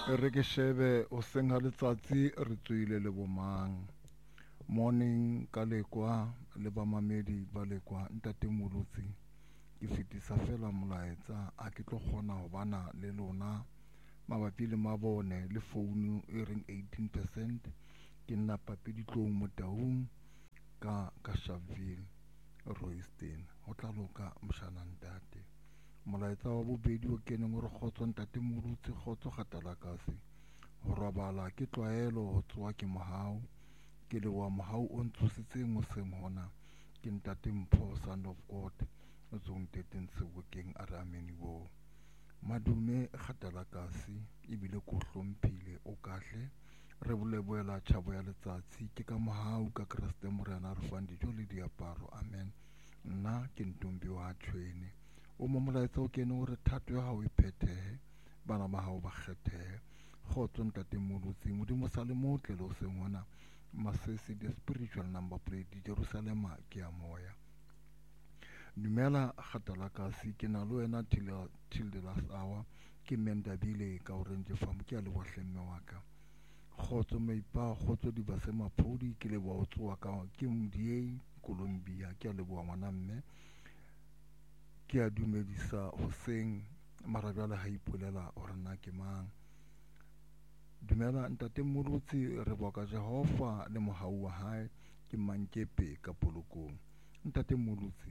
re ke shebe o seng ha letsatsi re tswile le bomang morning ka lekwa le bamamedi ba lekwa ntate Molotsi ke fetisa fela molaetsa a ke tlo kgona ho bana le lona mabapi le mabone le founu e reng 18% ke nna papi ditlong motaung ka Sharpeville Royston ho tla loka moshana ntate molaetsa wa bobedi o keneng o re kgotso ntate Molotsi kgotso kgatalakase ho robala ke tlwaelo ho tsoa ke mohau ke le wa mohau o ntshositseng hoseng hona ke ntate Mpho son of God o tsong 13 Sebokeng a re ameni bo madume kgatalakase ebile ko hlomphile o kahle re boleboela tjhabo ya letsatsi ke ka mohau ka Kriste Morena re fang dijo le diaparo amen nna ke ntombi wa tshwene o mo molaetsa o kene o re thato ya hao e phethehe bana ba hao ba kgethehe kgotso ntate Molotsi modimo sa le motle le o seng hona Masesi the spiritual number plate Jerusalem ke ya moya dumela kgatalakase ke na le wena till the last hour ke Mendabile ka Orange Farm ke a le bohlemme wa ka kgotso meipa kgotso di ba se maphodi ke le bo tsoa ka ke mdiei Colombia ke a le bo ngwana mme ke a dumedisa hoseng marabjale ha ipolela hore nna ke mang dumela ntate Molotsi re boka Jehova le mohau wa hae ke Mankepe ka Polokong ntate Molotsi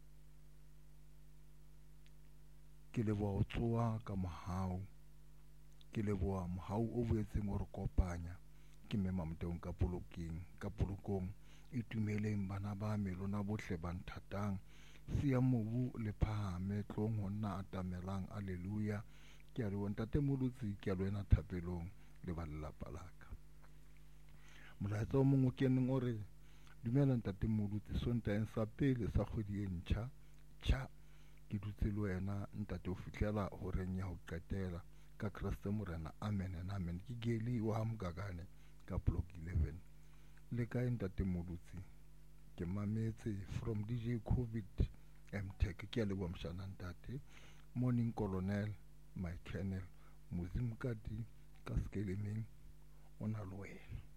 ke leboha ho tsoa ka mohau ke leboha mohau o boetseng o re kopanya ke mema moteong ka Polokong e tumeleng bana ba me lona bohle ba nthatang sia mobu le phahame tlong ho nna atamelang alleluia ke a le ntate Molotsi ke a le wena thapelong le ba lelapa la ka molaetsa o mongwe keneng o re dumela ntate Molotsi sontaheng sa pele sa kgwedi e ntjha ke dutse le wena ntate ho fihlela ho reng ya ho qetela ka Kriste Morena amen and amen ke geli wa Mgagane ka block 11 le kae ntate Molotsi ke mametse from DJ COVID MTech ke a le bua mshana ntate morning colonel my colonel muzimkati ka skelemeng ona le wena